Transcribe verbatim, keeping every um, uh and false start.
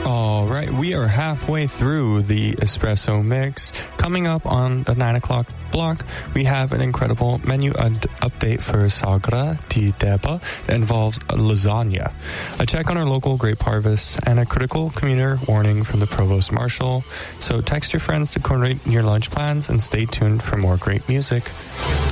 All right, we are halfway through the espresso mix. Coming up on the nine o'clock block, we have an incredible menu ud- update for Sagra di Deba that involves lasagna, a check on our local grape harvest, and a critical commuter warning from the Provost Marshal. So text your friends to coordinate your lunch plans and stay tuned for more great music.